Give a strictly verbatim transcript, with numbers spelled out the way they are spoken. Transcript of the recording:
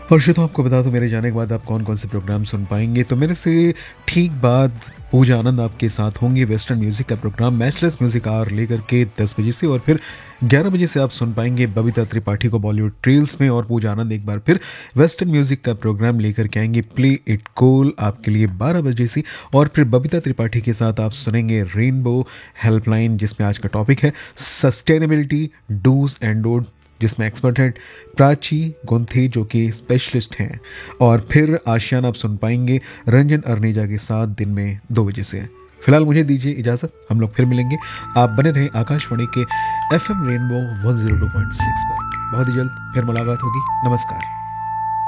और श्रोताओ, आपको बता दूं, मेरे जाने के बाद आप कौन कौन से प्रोग्राम सुन पाएंगे। तो मेरे से ठीक बाद पूजा आनंद आपके साथ होंगे। वेस्टर्न म्यूजिक का प्रोग्राम मैचलेस म्यूजिक आवर लेकर के दस बजे से, और फिर ग्यारह बजे से आप सुन पाएंगे बबीता त्रिपाठी को बॉलीवुड ट्रेल्स में। और पूजा आनंद एक बार फिर वेस्टर्न म्यूजिक का प्रोग्राम लेकर के आएंगे प्ले इट कूल आपके लिए बारह बजे से। और फिर बबीता त्रिपाठी के साथ आप सुनेंगे रेनबो हेल्पलाइन, जिसमें आज का टॉपिक है सस्टेनेबिलिटी डूज एंड डोंट, जिसमें एक्सपर्ट हैं प्राची गोंथे जो कि स्पेशलिस्ट हैं। और फिर आशियाना आप सुन पाएंगे रंजन अर्नेजा के साथ दिन में दो बजे से। फिलहाल मुझे दीजिए इजाज़त, हम लोग फिर मिलेंगे। आप बने रहें आकाशवाणी के F M rainbow one zero two point six पर। बहुत ही जल्द फिर मुलाकात होगी। नमस्कार।